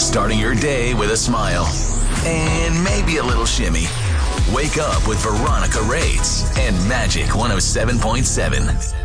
Starting your day with a smile and maybe a little shimmy. Wake up with Veronica Rades and Magic 107.7.